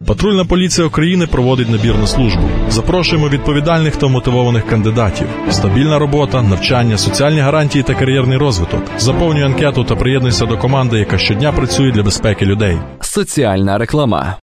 Патрульна поліція України проводить набір на службу. Запрошуємо відповідальних та мотивованих кандидатів. Стабільна робота, навчання, соціальні гарантії та кар'єрний розвиток. Заповнюй анкету та приєднуйся до команди, яка щодня працює для безпеки людей. Соціальна реклама.